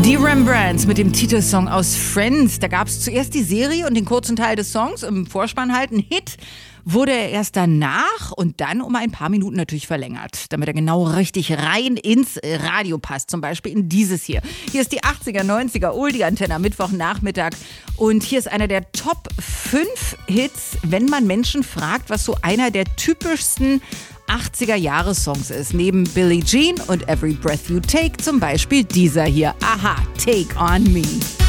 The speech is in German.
Die Rembrandts mit dem Titelsong aus Friends. Da gab es zuerst die Serie und den kurzen Teil des Songs, im Vorspann halt ein Hit. Wurde er erst danach und dann um ein paar Minuten natürlich verlängert, damit er genau richtig rein ins Radio passt, zum Beispiel in dieses hier. Hier ist die 80er, 90er Oldie-Antenne am Mittwochnachmittag und hier ist einer der Top 5 Hits, wenn man Menschen fragt, was so einer der typischsten 80er-Jahre-Songs ist. Neben Billie Jean und Every Breath You Take zum Beispiel dieser hier. Aha, Take On Me.